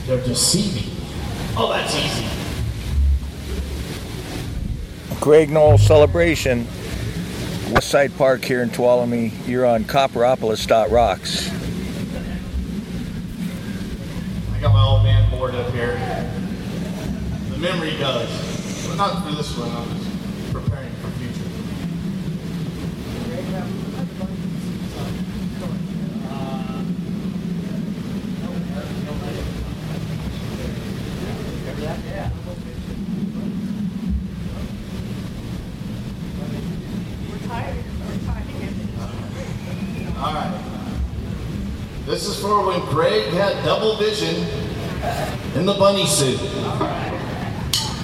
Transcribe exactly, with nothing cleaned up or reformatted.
They're deceiving. Oh, that's easy. Greg Knoll celebration. Westside Park here in Tuolumne. You're on Copperopolis Rocks. I got my old man board up here. The memory does. But not for this one, I'm just preparing for future. Yeah. All right. This is for when Greg had double vision in the bunny suit.